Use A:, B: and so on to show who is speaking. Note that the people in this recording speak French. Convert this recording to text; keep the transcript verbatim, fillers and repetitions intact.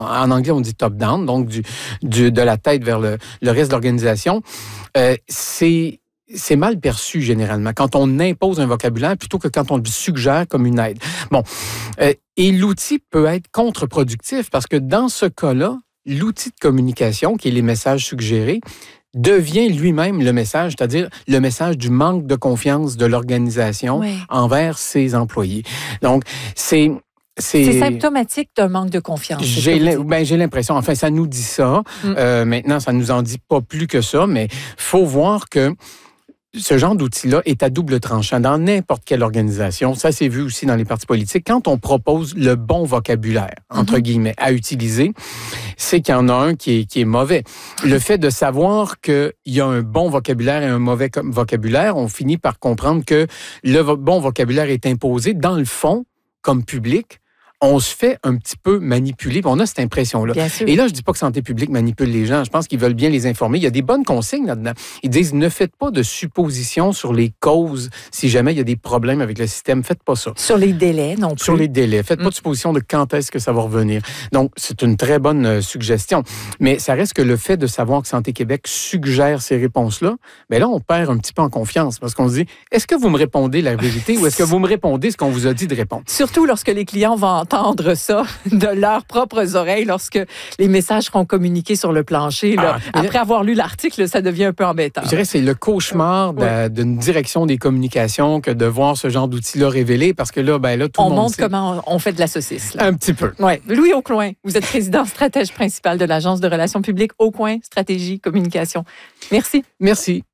A: en anglais, on dit top-down, donc du, du, de la tête vers le, le reste de l'organisation, euh, c'est... c'est mal perçu généralement quand on impose un vocabulaire plutôt que quand on le suggère comme une aide. Bon, euh, et l'outil peut être contre-productif parce que dans ce cas-là, l'outil de communication, qui est les messages suggérés, devient lui-même le message, c'est-à-dire le message du manque de confiance de l'organisation oui. envers ses employés. Donc, c'est...
B: C'est... c'est symptomatique d'un manque de confiance.
A: J'ai, l'im... ben, j'ai l'impression, enfin, ça nous dit ça. Mm. Euh, maintenant, ça nous en dit pas plus que ça, mais il faut voir que ce genre d'outil-là est à double tranchant dans n'importe quelle organisation. Ça, c'est vu aussi dans les partis politiques. Quand on propose le bon vocabulaire, entre mm-hmm. guillemets, à utiliser, c'est qu'il y en a un qui est, qui est mauvais. Le fait de savoir qu'il y a un bon vocabulaire et un mauvais vocabulaire, on finit par comprendre que le vo- bon vocabulaire est imposé. Dans le fond, comme public, on se fait un petit peu manipuler. On a cette impression-là. Et là, je ne dis pas que Santé publique manipule les gens. Je pense qu'ils veulent bien les informer. Il y a des bonnes consignes là-dedans. Ils disent, ne faites pas de suppositions sur les causes si jamais il y a des problèmes avec le système. Faites pas ça.
B: Sur les délais, non plus.
A: Sur les délais. Faites mm. pas de suppositions de quand est-ce que ça va revenir. Donc, c'est une très bonne euh, suggestion. Mais ça reste que le fait de savoir que Santé Québec suggère ces réponses-là, bien là, on perd un petit peu en confiance parce qu'on se dit, est-ce que vous me répondez la vérité ou est-ce que vous me répondez ce qu'on vous a dit de répondre?
B: Surtout lorsque les clients vont entendre ça de leurs propres oreilles lorsque les messages seront communiqués sur le plancher. Là. Ah, Après avoir lu l'article, ça devient un peu embêtant.
A: Je dirais que c'est le cauchemar de, d'une direction des communications que de voir ce genre d'outils-là révélés parce que là, ben là, tout
B: on
A: le monde
B: montre
A: sait.
B: comment on fait de la saucisse. Là.
A: Un petit peu.
B: Ouais. Louis Aucoin, vous êtes président stratège principal de l'Agence de relations publiques Aucoin Stratégie Communication. Merci.
A: Merci.